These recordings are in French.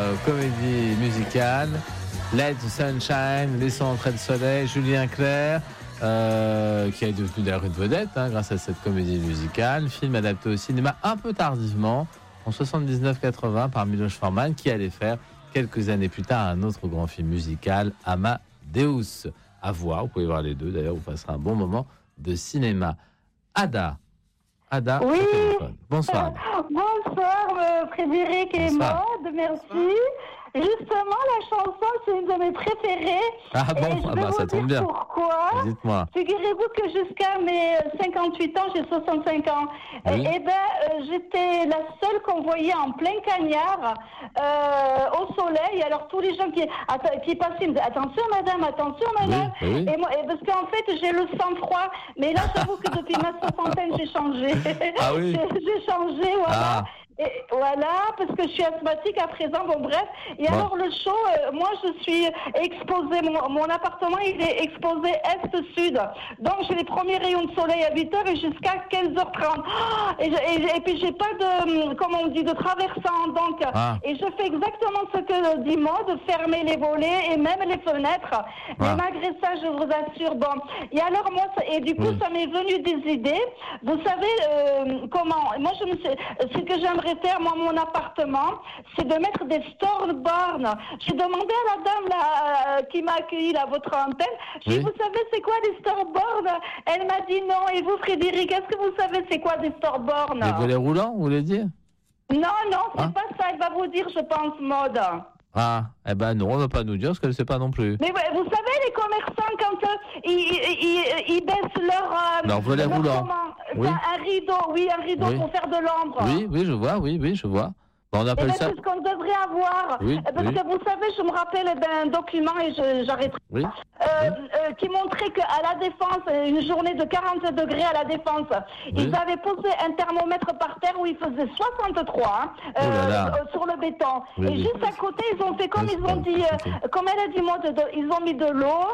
comédie musicale. Let the Sunshine, Laissons entrer le soleil, Julien Clerc, qui est devenu d'ailleurs une vedette grâce à cette comédie musicale. Film adapté au cinéma un peu tardivement, en 79-80 par Miloš Forman, qui allait faire quelques années plus tard un autre grand film musical, Amadeus. À voir, vous pouvez voir les deux, d'ailleurs vous passerez un bon moment de cinéma. Ada, oui. au téléphone. Bonsoir Ada. Bonsoir Frédéric et Bonsoir. Maud, merci. Justement, la chanson, c'est une de mes préférées. Ah bon, ça tombe bien. Pourquoi ? Dites-moi. Figurez-vous que jusqu'à mes 58 ans, j'ai 65 ans. Oui. J'étais la seule qu'on voyait en plein cagnard au soleil. Alors tous les gens qui passaient me disaient attention madame. Oui. Et moi, parce qu'en fait, j'ai le sang-froid. Mais là, j'avoue que depuis ma soixantaine, j'ai changé. Ah oui. J'ai changé, voilà. Ah. Et voilà, parce que je suis asthmatique à présent, bon bref. Et Bon. alors le show, moi je suis exposée, mon appartement il est exposé est-sud. Donc j'ai les premiers rayons de soleil à 8h et jusqu'à 15h30. Et puis j'ai pas de, comment on dit, de traversant. Donc, et je fais exactement ce que dit Maud, fermer les volets et même les fenêtres. Mais malgré ça, je vous assure, bon. Et alors moi, et du coup ça m'est venu des idées. Vous savez comment, moi ce que j'aimerais faire, moi, mon appartement, c'est de mettre des storyboards. J'ai demandé à la dame là, qui m'a accueilli à votre antenne, j'ai dit, vous savez c'est quoi des storyboards ? Elle m'a dit non. Et vous, Frédéric, est-ce que vous savez c'est quoi des storyboards ? Des volets roulants, vous voulez dire ? Non, c'est pas ça. Elle va vous dire, je pense, Maud. Ah, eh ben non, on ne va pas nous dire ce qu'elle ne sait pas non plus. Mais vous savez, les commerçants, quand ils baissent leur volet roulant. Un rideau pour faire de l'ombre. Oui, je vois. Bon, on appelle ça. C'est ce qu'on devrait avoir. Parce que vous savez, je me rappelle d'un document et j'arrêterai. Qui montrait qu'à la Défense, une journée de 40 degrés à la Défense, ils avaient posé un thermomètre par terre où il faisait 63 sur le béton. Et juste à côté, ils ont fait comme ils ont dit, comme elle a dit, moi, ils ont mis de l'eau,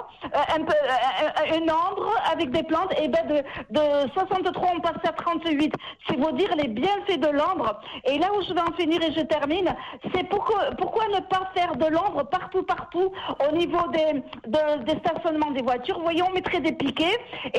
une ombre avec des plantes, et de 63 on passe à 38. C'est vous dire les bienfaits de l'ombre. Et là où je vais en finir et je termine, c'est pourquoi ne pas faire de l'ombre partout au niveau des stationnements des voitures. Vous voyez, on mettrait des piquets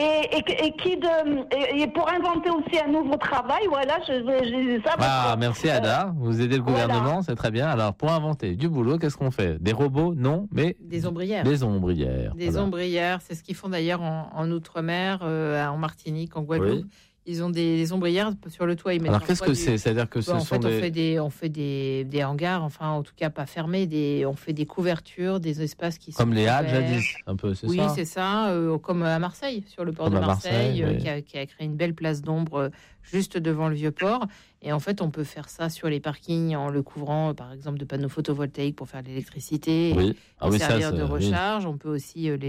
et pour inventer aussi un nouveau travail. Voilà, ça. Merci Ada, vous aidez le gouvernement, c'est très bien. Alors pour inventer du boulot, qu'est-ce qu'on fait ? Des robots ? Non, mais des ombrières. Des ombrières. Des ombrières, c'est ce qu'ils font d'ailleurs en Outre-mer, en Martinique, en Guadeloupe. Ils ont des ombrières sur le toit. Alors qu'est-ce que c'est ? C'est-à-dire que on fait des hangars, enfin en tout cas pas fermés, on fait des couvertures, des espaces qui sont comme les Halles jadis, un peu, c'est ça ? Oui, c'est ça, comme à Marseille, sur le port de Marseille, qui a créé une belle place d'ombre juste devant le Vieux-Port. Et en fait, on peut faire ça sur les parkings en le couvrant, par exemple, de panneaux photovoltaïques pour faire de l'électricité et servir de recharge. On peut aussi